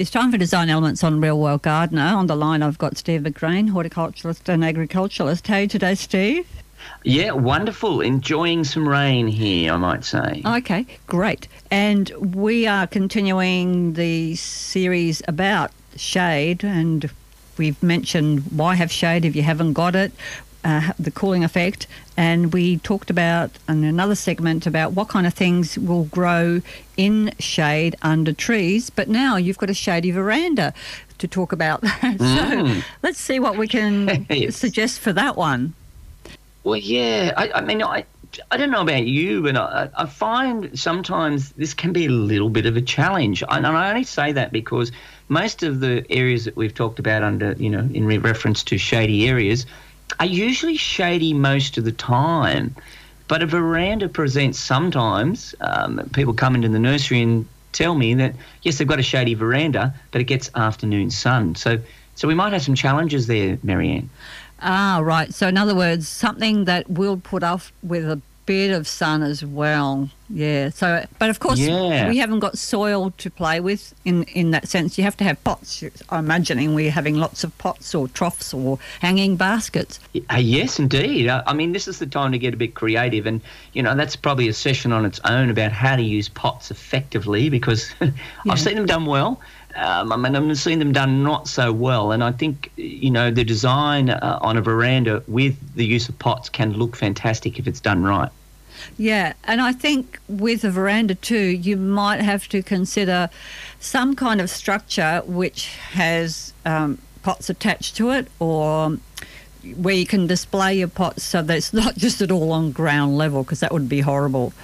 It's time for Design Elements on Real World Gardener. On the line, I've got Steve McGrain, horticulturalist and agriculturalist. How are you today, Steve? Yeah, wonderful. Enjoying some rain here, I might say. Okay, great. And we are continuing the series about shade, and we've mentioned why have shade if you haven't got it, the cooling effect, and we talked about in another segment about what kind of things will grow in shade under trees. But now you've got a shady veranda to talk about that. So let's see what we can suggest for that one. Well, yeah, I mean, I don't know about you, but I find sometimes this can be a little bit of a challenge. And I only say that because most of the areas that we've talked about under, in reference to shady areas are usually shady most of the time. But a veranda presents sometimes, people come into the nursery and tell me that, yes, they've got a shady veranda, but it gets afternoon sun. So we might have some challenges there, Marianne. Ah, right. So in other words, something that will put off with a bit of sun as well. Yeah. So, but of course, we haven't got soil to play with in that sense. You have to have pots. I'm imagining we're having lots of pots or troughs or hanging baskets. Yes, indeed. I mean, this is the time to get a bit creative, and that's probably a session on its own about how to use pots effectively, because I've seen them done well. I've seen them done not so well, and I think the design on a veranda with the use of pots can look fantastic if it's done right. Yeah, and I think with a veranda too, you might have to consider some kind of structure which has pots attached to it, or where you can display your pots so that it's not just at all on ground level, because that would be horrible.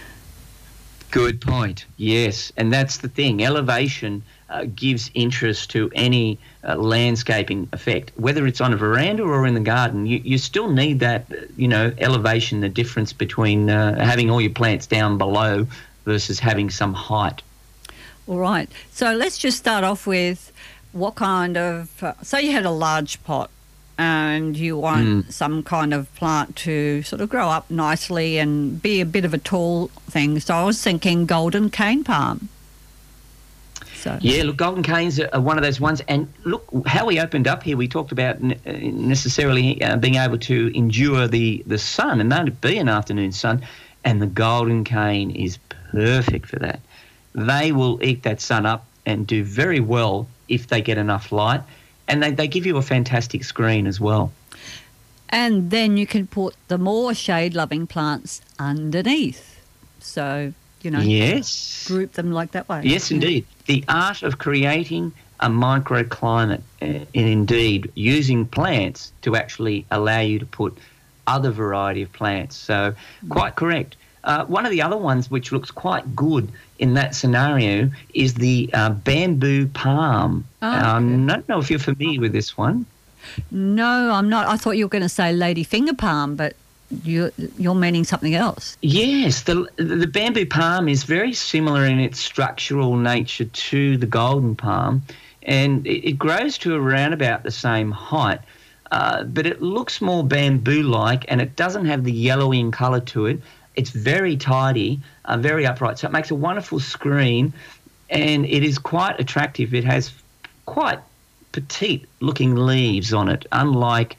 Good point. Yes, and that's the thing. Elevation gives interest to any landscaping effect, whether it's on a veranda or in the garden. You still need that, elevation, the difference between having all your plants down below versus having some height. All right. So let's just start off with what kind of, say you had a large pot and you want some kind of plant to sort of grow up nicely and be a bit of a tall thing. So I was thinking golden cane palm. Yeah, look, golden canes are one of those ones. And look, how we opened up here, we talked about necessarily being able to endure the sun, and that'd be an afternoon sun, and the golden cane is perfect for that. They will eat that sun up and do very well if they get enough light, and they give you a fantastic screen as well. And then you can put the more shade-loving plants underneath. So, yes, group them like that way. Yes, indeed. The art of creating a microclimate, and indeed using plants to actually allow you to put other variety of plants. So quite correct. One of the other ones which looks quite good in that scenario is the bamboo palm. I don't know if you're familiar with this one. No, I'm not. I thought you were going to say ladyfinger palm, but you're meaning something else. Yes, the bamboo palm is very similar in its structural nature to the golden palm, and it grows to around about the same height, but it looks more bamboo-like, and it doesn't have the yellowing colour to it. It's very tidy, very upright, so it makes a wonderful screen, and it is quite attractive. It has quite petite-looking leaves on it, unlike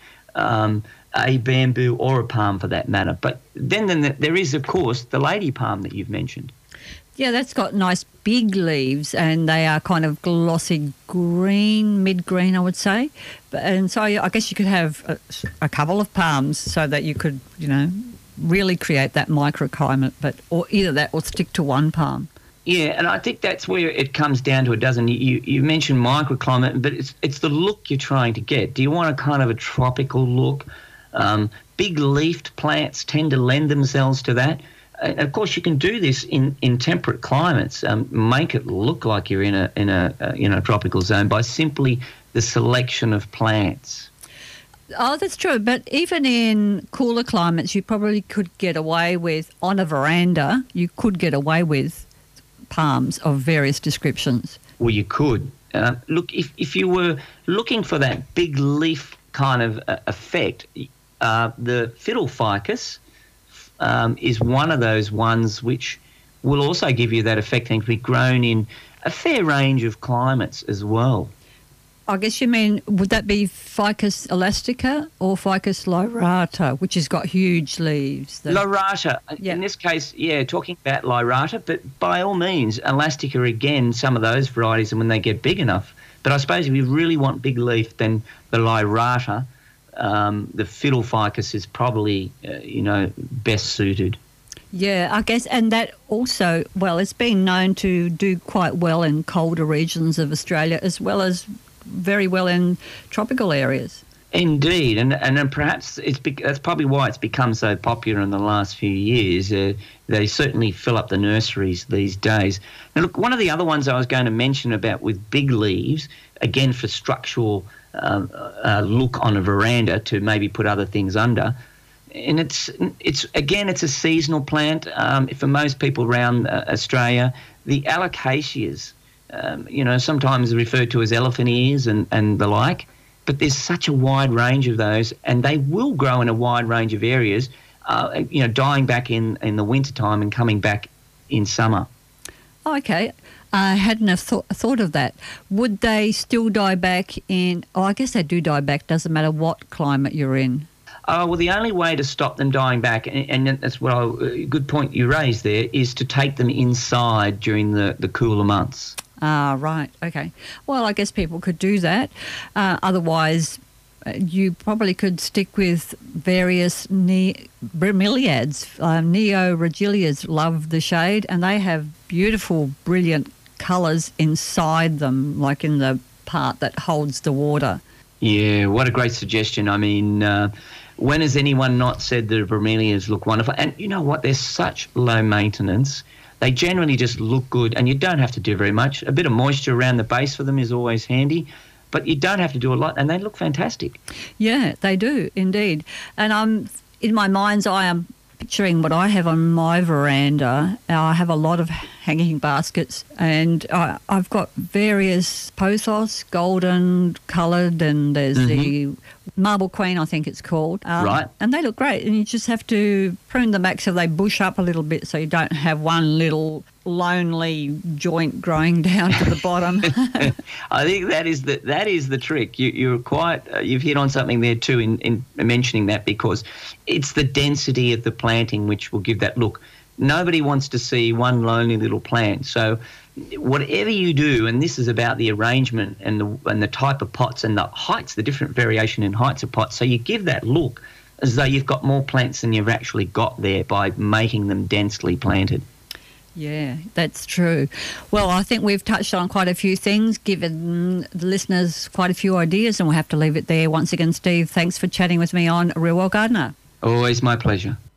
a bamboo or a palm for that matter. But then there is, of course, the lady palm that you've mentioned. Yeah, that's got nice big leaves, and they are kind of glossy green, mid-green, I would say. And so I guess you could have a couple of palms so that you could, really create that microclimate, or either that or stick to one palm. Yeah, and I think that's where it comes down to it, doesn't it? You mentioned microclimate, but it's the look you're trying to get. Do you want a kind of a tropical look? Big leafed plants tend to lend themselves to that. And of course, you can do this in temperate climates. Make it look like you're in a tropical zone by simply the selection of plants. Oh, that's true. But even in cooler climates, you probably could get away with, on a veranda, you could get away with palms of various descriptions. Well, you could. Look, if you were looking for that big leaf kind of effect, the fiddle ficus is one of those ones which will also give you that effect and can be grown in a fair range of climates as well. I guess you mean, would that be Ficus elastica or Ficus lyrata, which has got huge leaves? Lyrata. Yeah. In this case, talking about lyrata, but by all means, elastica again, some of those varieties, and when they get big enough. But I suppose if you really want big leaf, then the lyrata, the fiddle ficus is probably, best suited. Yeah, I guess, and that also, well, it's been known to do quite well in colder regions of Australia as well as very well in tropical areas. Indeed, and then perhaps that's probably why it's become so popular in the last few years. They certainly fill up the nurseries these days. Now, look, one of the other ones I was going to mention about with big leaves, again for structural look on a veranda to maybe put other things under, and it's a seasonal plant. For most people around Australia, the alocasias, sometimes referred to as elephant ears and the like. But there's such a wide range of those, and they will grow in a wide range of areas, dying back in the wintertime and coming back in summer. Oh, okay. I hadn't have thought of that. Would they still die back in... Oh, I guess they do die back. Doesn't matter what climate you're in. Well, the only way to stop them dying back, and that's a good point you raised there, is to take them inside during the cooler months. Ah, right. Okay. Well, I guess people could do that. Otherwise, you probably could stick with various bromeliads. Neorigilias love the shade, and they have beautiful, brilliant colours inside them, like in the part that holds the water. Yeah, what a great suggestion. I mean, when has anyone not said the bromeliads look wonderful? And you know what? They're such low maintenance. They generally just look good, and you don't have to do very much. A bit of moisture around the base for them is always handy, but you don't have to do a lot, and they look fantastic. Yeah, they do, indeed. And in my mind's eye, I'm picturing what I have on my veranda. I have a lot of hanging baskets, and I've got various pothos, golden coloured, and there's the Marble Queen, I think it's called. Right. And they look great, and you just have to prune them back so they bush up a little bit so you don't have one little lonely joint growing down to the bottom. I think that is the trick. You're quite you've hit on something there too in mentioning that, because it's the density of the planting which will give that look. Nobody wants to see one lonely little plant. So whatever you do, and this is about the arrangement and the type of pots and the heights, the different variation in heights of pots. So you give that look as though you've got more plants than you've actually got there by making them densely planted. Yeah, that's true. Well, I think we've touched on quite a few things, given the listeners quite a few ideas, and we'll have to leave it there. Once again, Steve, thanks for chatting with me on Real World Gardener. Always my pleasure.